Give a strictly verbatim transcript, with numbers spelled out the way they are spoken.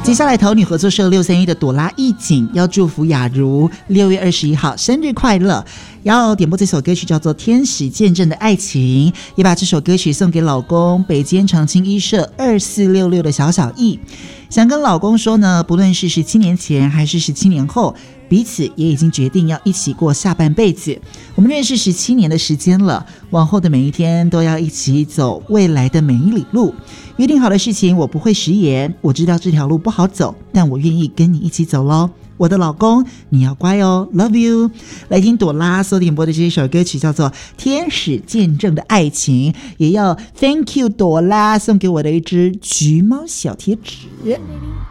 接下来桃女合作社六三一的朵拉艺景要祝福雅茹六月二十一号生日快乐，要点播这首歌曲叫做《天使见证的爱情》，也把这首歌曲送给老公北监长青医社二四六六的小小易，想跟老公说呢，不论是十七年前还是十七年后，彼此也已经决定要一起过下半辈子。我们认识十七年的时间了，往后的每一天都要一起走未来的每一里路。约定好的事情我不会食言，我知道这条路不好走，但我愿意跟你一起走咯。我的老公，你要乖哦 ，Love you。来听朵拉所点播的这一首歌曲叫做《天使见证的爱情》，也要 Thank you 朵拉送给我的一支橘猫小贴纸。